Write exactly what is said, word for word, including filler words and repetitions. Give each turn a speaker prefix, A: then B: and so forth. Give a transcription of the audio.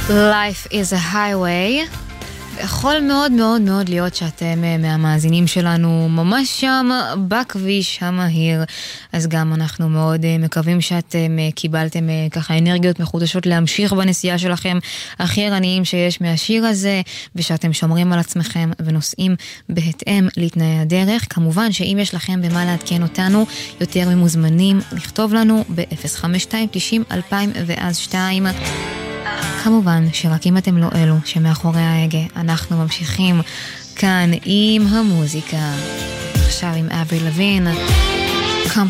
A: Life is a highway. יכול מאוד מאוד מאוד להיות שאתם מהמאזינים שלנו ממש שם בכביש המהיר, אז גם אנחנו מאוד מקווים שאתם קיבלתם ככה אנרגיות מחודשות להמשיך בנסיעה שלכם הכי ערניים שיש מהשיר הזה, ושאתם שומרים על עצמכם ונוסעים בהתאם לתנאי הדרך. כמובן שאם יש לכם במה לעדכן אותנו, יותר ממוזמנים לכתוב לנו ב-אפס חמש שתיים תשעים אלפיים ואז שתיים. כמובן שרק אם אתם לא אלו שמאחורי ההגה, אנחנו ממשיכים כאן עם המוזיקה. עכשיו עם אברי לוין.